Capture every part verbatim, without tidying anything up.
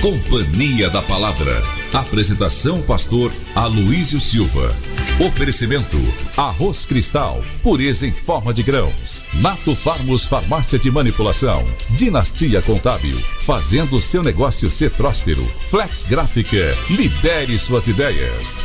Companhia da Palavra. Apresentação pastor Aloísio Silva. Oferecimento Arroz Cristal, pureza em forma de grãos. Nato Farmos Farmácia de Manipulação. Dinastia Contábil, fazendo seu negócio ser próspero. Flex Gráfica, lidere suas ideias.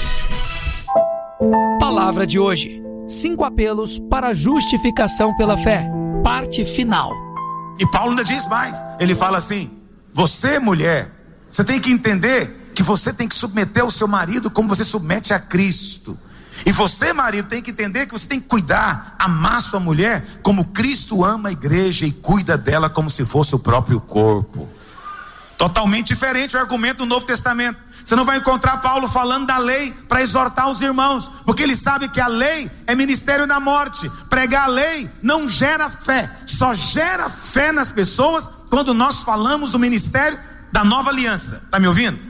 Palavra de hoje: cinco apelos para justificação pela fé. Parte final. E Paulo ainda diz mais. Ele fala assim: você, mulher, você tem que entender que você tem que submeter o seu marido como você submete a Cristo. E você, marido, tem que entender que você tem que cuidar, amar sua mulher como Cristo ama a igreja e cuida dela como se fosse o próprio corpo. Totalmente diferente o argumento do Novo Testamento. Você não vai encontrar Paulo falando da lei para exortar os irmãos, porque ele sabe que a lei é ministério da morte. Pregar a lei não gera fé, só gera fé nas pessoas quando nós falamos do ministério da nova aliança. Está me ouvindo?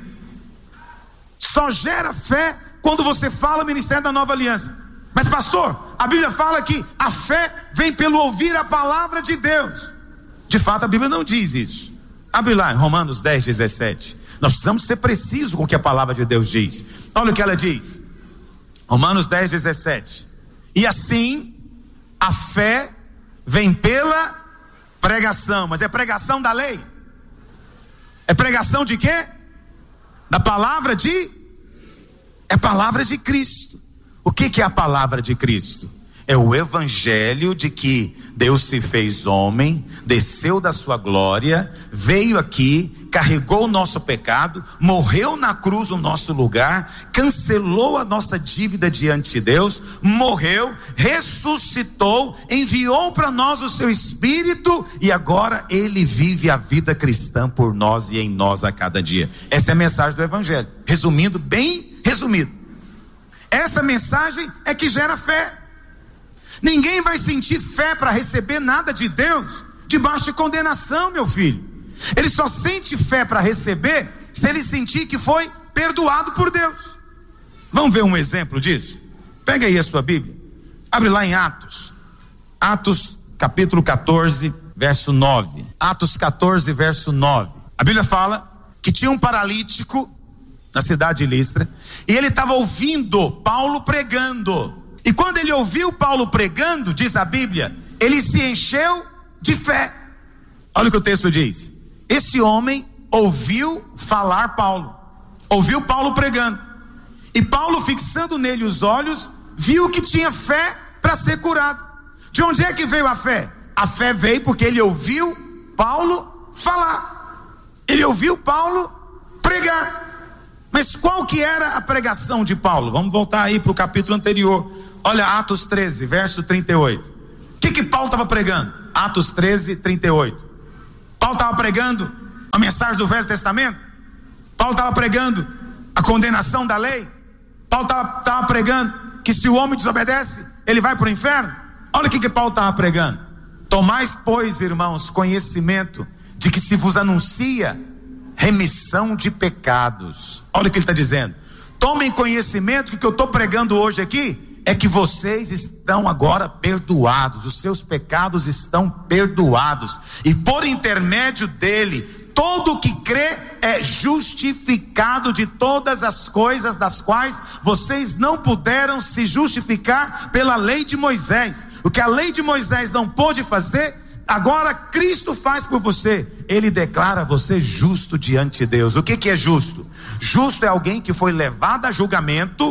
Só gera fé quando você fala ministério da nova aliança. Mas pastor, a Bíblia fala que a fé vem pelo ouvir a palavra de Deus. De fato a Bíblia não diz isso. Abre lá em Romanos dez, dezessete. Nós precisamos ser precisos com o que a palavra de Deus diz. Olha o que ela diz. Romanos dez, dezessete. E assim a fé vem pela pregação. Mas é pregação da lei? É pregação de quê? Da palavra de... É palavra de Cristo. O que que é a palavra de Cristo? É o evangelho de que Deus se fez homem, desceu da sua glória, veio aqui, carregou o nosso pecado, morreu na cruz no nosso lugar, cancelou a nossa dívida diante de Deus, morreu, ressuscitou, enviou para nós o seu Espírito e agora Ele vive a vida cristã por nós e em nós a cada dia. Essa é a mensagem do evangelho, resumindo, bem resumido. Essa mensagem é que gera fé. Ninguém vai sentir fé para receber nada de Deus debaixo de condenação, meu filho. Ele só sente fé para receber se ele sentir que foi perdoado por Deus. Vamos ver um exemplo disso? Pega aí a sua Bíblia, abre lá em Atos Atos capítulo catorze, verso nove. Atos catorze, verso nove. A Bíblia fala que tinha um paralítico na cidade de Listra, e ele estava ouvindo Paulo pregando. E quando ele ouviu Paulo pregando, diz a Bíblia, ele se encheu de fé. Olha o que o texto diz. Esse homem ouviu falar Paulo, ouviu Paulo pregando, e Paulo, fixando nele os olhos, viu que tinha fé para ser curado. De onde é que veio a fé? A fé veio porque ele ouviu Paulo falar, ele ouviu Paulo pregar. Mas qual que era a pregação de Paulo? Vamos voltar aí para o capítulo anterior. Olha Atos treze, verso trinta e oito. O que que Paulo estava pregando? Atos treze, trinta e oito. Paulo estava pregando a mensagem do Velho Testamento? Paulo estava pregando a condenação da lei? Paulo estava pregando que se o homem desobedece, ele vai para o inferno? Olha o que que Paulo estava pregando. Tomais, pois, irmãos, conhecimento de que se vos anuncia remissão de pecados. Olha o que ele está dizendo. Tomem conhecimento que o que eu estou pregando hoje aqui é que vocês estão agora perdoados, os seus pecados estão perdoados, e por intermédio dele, todo o que crê é justificado de todas as coisas das quais vocês não puderam se justificar pela lei de Moisés. O que a lei de Moisés não pôde fazer, agora Cristo faz por você. Ele declara você justo diante de Deus. O que que é justo? Justo é alguém que foi levado a julgamento,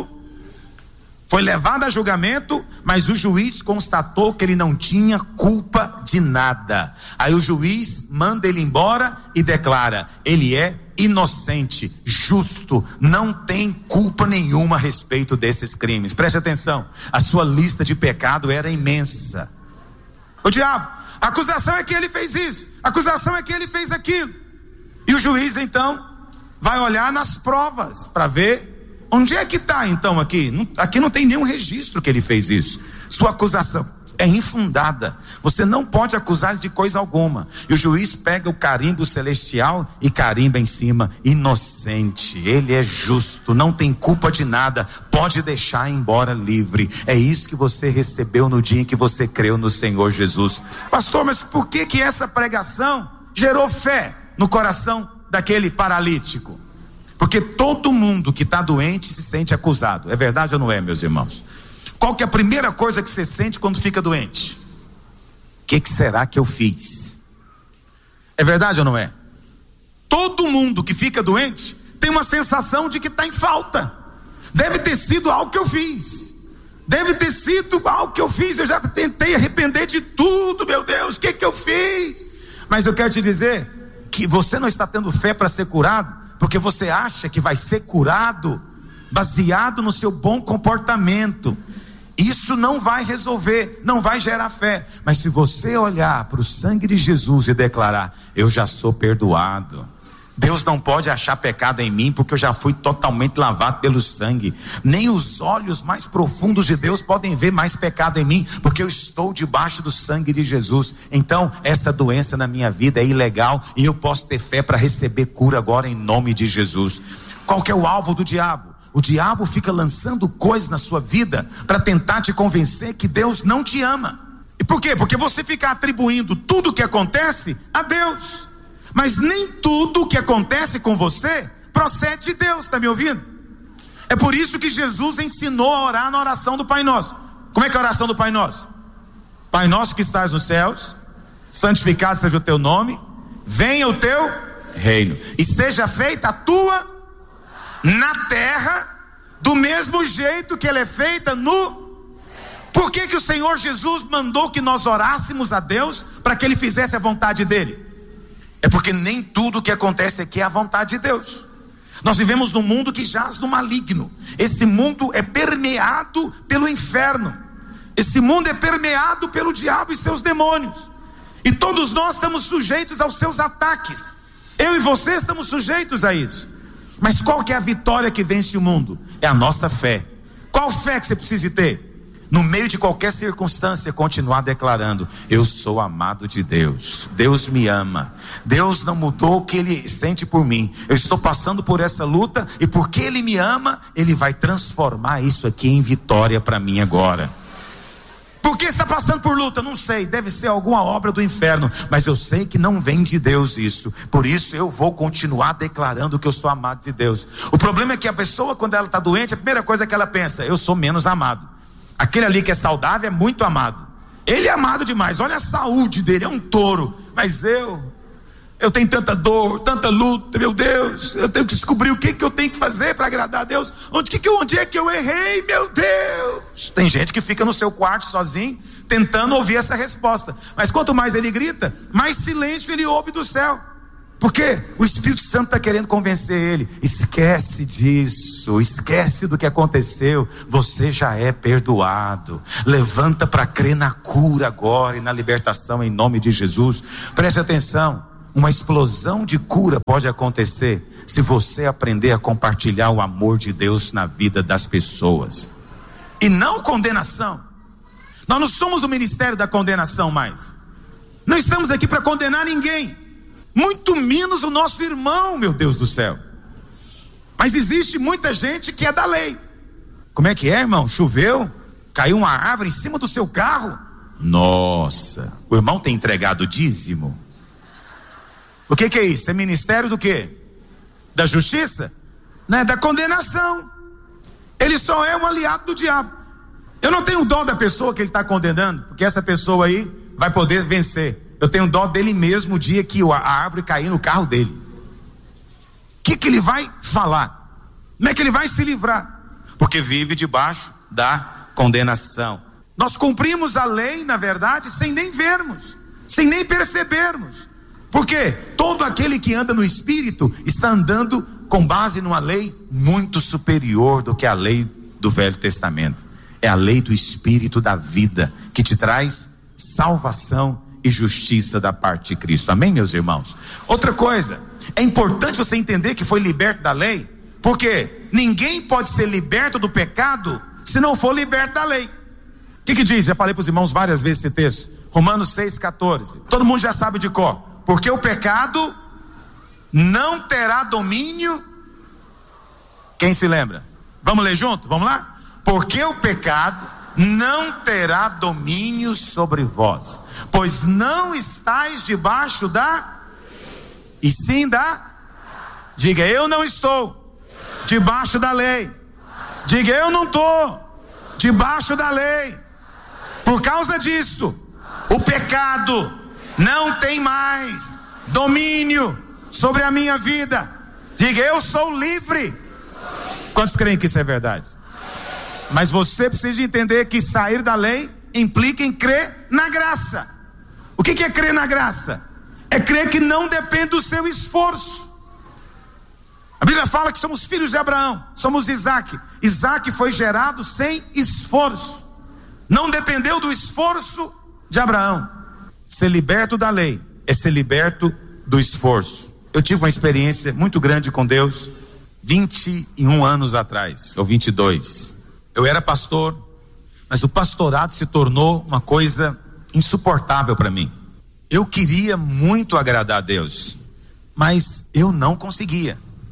foi levado a julgamento, mas o juiz constatou que ele não tinha culpa de nada. Aí o juiz manda ele embora e declara, ele é inocente, justo, não tem culpa nenhuma a respeito desses crimes. Preste atenção, a sua lista de pecado era imensa. O diabo, a acusação é que ele fez isso, a acusação é que ele fez aquilo. E o juiz então vai olhar nas provas para ver onde é que está então aqui. Não, aqui não tem nenhum registro que ele fez isso. Sua acusação é infundada, você não pode acusar de coisa alguma. E o juiz pega o carimbo celestial e carimba em cima, inocente, ele é justo, não tem culpa de nada, pode deixar embora livre. É isso que você recebeu no dia em que você creu no Senhor Jesus. Pastor, mas por que que essa pregação gerou fé no coração daquele paralítico? Porque todo mundo que está doente se sente acusado. É verdade ou não é, meus irmãos? Qual que é a primeira coisa que você sente quando fica doente? O que, que será que eu fiz? É verdade ou não é? Todo mundo que fica doente tem uma sensação de que está em falta. Deve ter sido algo que eu fiz. Deve ter sido algo que eu fiz. Eu já tentei arrepender de tudo, meu Deus, o que que eu fiz? Mas eu quero te dizer que você não está tendo fé para ser curado, porque você acha que vai ser curado baseado no seu bom comportamento. Isso não vai resolver, não vai gerar fé. Mas se você olhar para o sangue de Jesus e declarar: eu já sou perdoado, Deus não pode achar pecado em mim, porque eu já fui totalmente lavado pelo sangue. Nem os olhos mais profundos de Deus podem ver mais pecado em mim, porque eu estou debaixo do sangue de Jesus. Então essa doença na minha vida é ilegal, e eu posso ter fé para receber cura agora em nome de Jesus. Qual que é o alvo do diabo? O diabo fica lançando coisas na sua vida para tentar te convencer que Deus não te ama. E por quê? Porque você fica atribuindo tudo o que acontece a Deus. Mas nem tudo que acontece com você procede de Deus, está me ouvindo? É por isso que Jesus ensinou a orar na oração do Pai Nosso. Como é que é a oração do Pai Nosso? Pai Nosso que estás nos céus, santificado seja o teu nome, venha o teu reino, e seja feita a tua na terra, do mesmo jeito que ela é feita no... Por que que o Senhor Jesus mandou que nós orássemos a Deus para que Ele fizesse a vontade dEle? É porque nem tudo que acontece aqui é a vontade de Deus. Nós vivemos num mundo que jaz no maligno. Esse mundo é permeado pelo inferno. Esse mundo é permeado pelo diabo e seus demônios. E todos nós estamos sujeitos aos seus ataques. Eu e você estamos sujeitos a isso. Mas qual que é a vitória que vence o mundo? É a nossa fé. Qual fé que você precisa ter? No meio de qualquer circunstância, continuar declarando: eu sou amado de Deus, Deus me ama, Deus não mudou o que Ele sente por mim, eu estou passando por essa luta, e porque Ele me ama, Ele vai transformar isso aqui em vitória para mim agora. Por que está passando por luta? Não sei, deve ser alguma obra do inferno, mas eu sei que não vem de Deus isso. Por isso eu vou continuar declarando que eu sou amado de Deus. O problema é que a pessoa, quando ela está doente, a primeira coisa que ela pensa: eu sou menos amado. Aquele ali que é saudável é muito amado. Ele é amado demais, olha a saúde dele, é um touro. Mas eu, eu tenho tanta dor, tanta luta, meu Deus, eu tenho que descobrir o que, que eu tenho que fazer para agradar a Deus. Onde, que, onde é que eu errei, meu Deus? Tem gente que fica no seu quarto sozinho, tentando ouvir essa resposta. Mas quanto mais ele grita, mais silêncio ele ouve do céu. Porque o Espírito Santo está querendo convencer ele: esquece disso, esquece do que aconteceu, você já é perdoado, levanta para crer na cura agora e na libertação em nome de Jesus. Preste atenção, uma explosão de cura pode acontecer se você aprender a compartilhar o amor de Deus na vida das pessoas, e não condenação. Nós não somos o ministério da condenação mais, não estamos aqui para condenar ninguém, muito menos o nosso irmão, meu Deus do céu. Mas existe muita gente que é da lei. Como é que é, irmão? Choveu? Caiu uma árvore em cima do seu carro? Nossa, o irmão tem entregado dízimo? O que que é isso? É ministério do quê? Da justiça? Não é da condenação. Ele só é um aliado do diabo. Eu não tenho dó da pessoa que ele está condenando, porque essa pessoa aí vai poder vencer. Eu tenho dó dele mesmo o dia que a árvore cair no carro dele. O que que ele vai falar? Como é que ele vai se livrar? Porque vive debaixo da condenação. Nós cumprimos a lei, na verdade, sem nem vermos, sem nem percebermos. Porque todo aquele que anda no Espírito está andando com base numa lei muito superior do que a lei do Velho Testamento. É a lei do Espírito da vida, que te traz salvação e justiça da parte de Cristo. Amém, meus irmãos? Outra coisa, é importante você entender que foi liberto da lei, porque ninguém pode ser liberto do pecado se não for liberto da lei. O que que diz? Já falei para os irmãos várias vezes esse texto, Romanos seis, catorze. Todo mundo já sabe de cor. Porque o pecado não terá domínio. Quem se lembra? Vamos ler junto? Vamos lá? Porque o pecado não terá domínio sobre vós, pois não estáis debaixo da, e sim da, Diga, eu não estou debaixo da lei. Diga, eu não estou debaixo da lei. Por causa disso, o pecado não tem mais domínio sobre a minha vida. Diga, eu sou livre. Quantos creem que isso é verdade? Mas você precisa entender que sair da lei implica em crer na graça. O que é crer na graça? É crer que não depende do seu esforço. A Bíblia fala que somos filhos de Abraão, somos Isaac. Isaac foi gerado sem esforço. Não dependeu do esforço de Abraão. Ser liberto da lei é ser liberto do esforço. Eu tive uma experiência muito grande com Deus vinte e um anos atrás, ou vinte e dois. Eu era pastor, mas o pastorado se tornou uma coisa insuportável para mim. Eu queria muito agradar a Deus, mas eu não conseguia.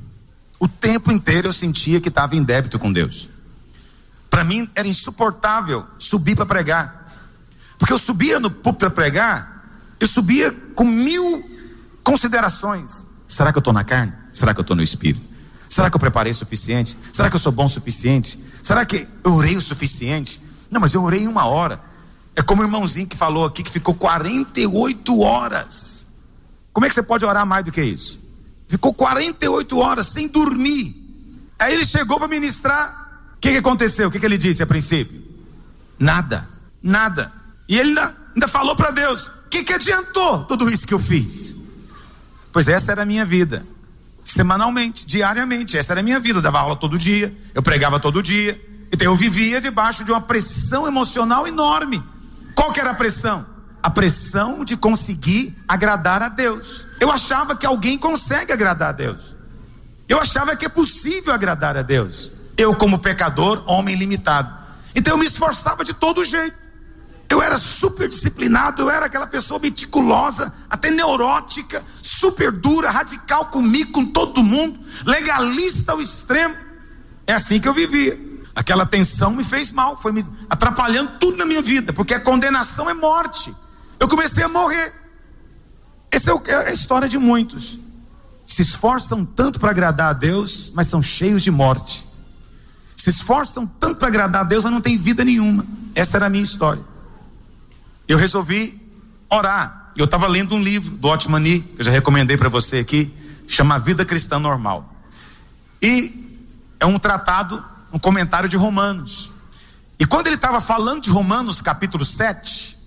O tempo inteiro eu sentia que estava em débito com Deus. Para mim era insuportável subir para pregar, porque eu subia no púlpito para pregar, eu subia com mil considerações. Será que eu estou na carne? Será que eu estou no espírito? Será que eu preparei o suficiente? Será que eu sou bom o suficiente? Será que eu orei o suficiente? Não, mas eu orei em uma hora. É como o irmãozinho que falou aqui, que ficou quarenta e oito horas. Como é que você pode orar mais do que isso? Ficou quarenta e oito horas sem dormir. Aí ele chegou para ministrar. O que, que aconteceu? O que, que ele disse a princípio? Nada, nada. E ele ainda, ainda falou para Deus: o que, que adiantou tudo isso que eu fiz? Pois essa era a minha vida, semanalmente, diariamente. Essa era a minha vida. Eu dava aula todo dia, eu pregava todo dia. Então eu vivia debaixo de uma pressão emocional enorme. Qual que era a pressão? A pressão de conseguir agradar a Deus. Eu achava que alguém consegue agradar a Deus. Eu achava que é possível agradar a Deus. Eu, como pecador, homem limitado. Então eu me esforçava de todo jeito. Eu era super disciplinado, eu era aquela pessoa meticulosa, até neurótica, super dura, radical comigo, com todo mundo, legalista ao extremo. É assim que eu vivia. Aquela tensão me fez mal, foi me atrapalhando tudo na minha vida, porque a condenação é morte. Eu comecei a morrer. Essa é a história de muitos. Se esforçam tanto para agradar a Deus, mas são cheios de morte. Se esforçam tanto para agradar a Deus, mas não tem vida nenhuma. Essa era a minha história. Eu resolvi orar. Eu estava lendo um livro do Otmar Nee, que eu já recomendei para você aqui, chama Vida Cristã Normal. E é um tratado, um comentário de Romanos. E quando ele estava falando de Romanos capítulo sete,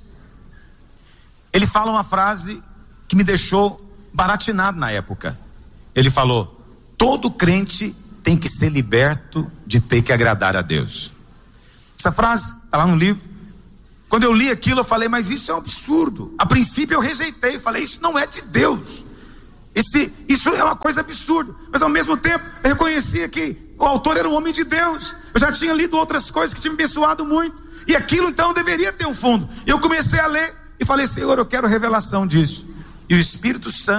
ele fala uma frase que me deixou baratinado na época. Ele falou: todo crente tem que ser liberto de ter que agradar a Deus. Essa frase está lá no livro. Quando eu li aquilo, eu falei: mas isso é um absurdo. A princípio eu rejeitei, falei: isso não é de Deus. Esse, isso é uma coisa absurda. Mas ao mesmo tempo eu reconhecia que o autor era um homem de Deus. Eu já tinha lido outras coisas que tinham me abençoado muito, e aquilo então deveria ter um fundo. Eu comecei a ler e falei: Senhor, eu quero revelação disso. E o Espírito Santo